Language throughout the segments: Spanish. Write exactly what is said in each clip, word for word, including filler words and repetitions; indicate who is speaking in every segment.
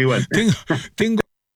Speaker 1: muy bueno.
Speaker 2: Tengo, tengo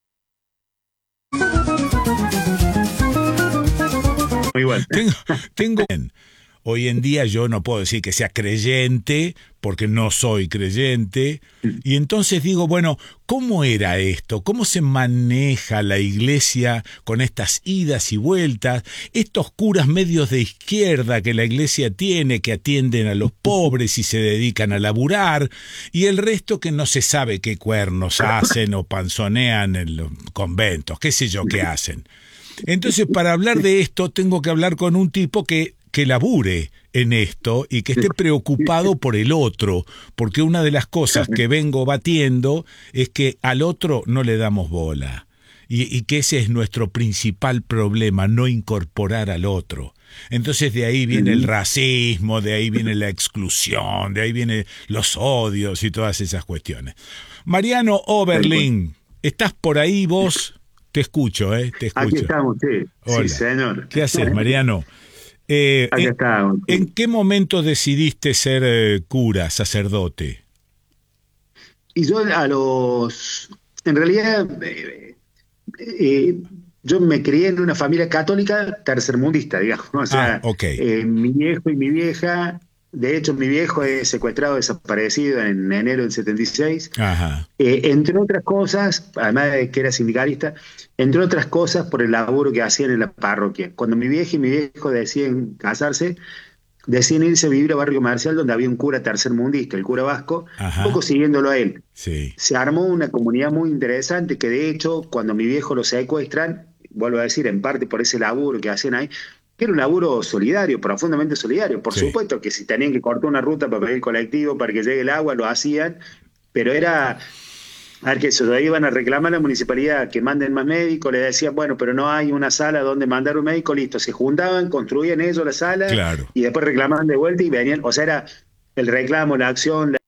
Speaker 1: Muy bueno.
Speaker 2: Tengo, tengo... Hoy en día yo no puedo decir que sea creyente, porque no soy creyente, y entonces digo, bueno, ¿cómo era esto? ¿Cómo se maneja la iglesia con estas idas y vueltas? Estos curas medios de izquierda que la iglesia tiene, que atienden a los pobres y se dedican a laburar, y el resto que no se sabe qué cuernos hacen o panzonean en los conventos, qué sé yo qué hacen. Entonces, para hablar de esto, tengo que hablar con un tipo que, que labure en esto y que esté preocupado por el otro, porque una de las cosas que vengo batiendo es que al otro no le damos bola, y, y que ese es nuestro principal problema, no incorporar al otro. Entonces de ahí viene el racismo, de ahí viene la exclusión, de ahí vienen los odios y todas esas cuestiones. Mariano Oberlin, ¿estás por ahí vos? Te escucho, ¿eh? Te escucho.
Speaker 1: Aquí estamos, sí.
Speaker 2: Hola.
Speaker 1: Sí, señor.
Speaker 2: ¿Qué haces, Mariano? Eh,
Speaker 1: Aquí
Speaker 2: en,
Speaker 1: estamos. Sí.
Speaker 2: ¿En qué momento decidiste ser eh, cura, sacerdote?
Speaker 1: Y yo a los... En realidad, eh, eh, yo me crié en una familia católica tercermundista, digamos. O sea,
Speaker 2: Ah, ok.
Speaker 1: eh, mi viejo y mi vieja... De hecho, mi viejo es secuestrado, desaparecido en enero del setenta y seis.
Speaker 2: Ajá.
Speaker 1: Eh, entre otras cosas, además de que era sindicalista, entre otras cosas por el laburo que hacían en la parroquia. Cuando mi vieja y mi viejo deciden casarse, deciden irse a vivir a Barrio Comercial, donde había un cura tercermundista, el cura vasco,
Speaker 2: Ajá.
Speaker 1: un poco siguiéndolo a él.
Speaker 2: Sí.
Speaker 1: Se armó una comunidad muy interesante que, de hecho, cuando mi viejo lo secuestran, vuelvo a decir, en parte por ese laburo que hacían ahí, que era un laburo solidario, profundamente solidario. Por
Speaker 2: Sí.
Speaker 1: supuesto que si tenían que cortar una ruta para pedir colectivo, para que llegue el agua, lo hacían, pero era, a ver, que eso, de ahí iban a reclamar a la municipalidad que manden más médicos, le decían, bueno, pero no hay una sala donde mandar un médico, listo, se juntaban, construían ellos la sala,
Speaker 2: Claro.
Speaker 1: y después reclamaban de vuelta y venían, o sea, era el reclamo, la acción, la